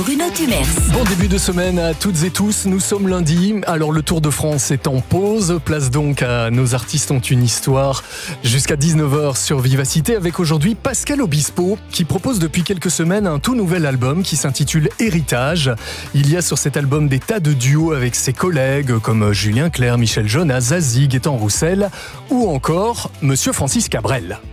Bruno Tumers. Bon début de semaine à toutes et tous, nous sommes lundi, alors le Tour de France est en pause, place donc à Nos artistes ont une histoire jusqu'à 19h sur Vivacité avec aujourd'hui Pascal Obispo qui propose depuis quelques semaines un tout nouvel album qui s'intitule Héritage. Il y a sur cet album des tas de duos avec ses collègues comme Julien Clerc, Michel Jonas, Zazie, Gaëtan Roussel ou encore Monsieur Francis Cabrel.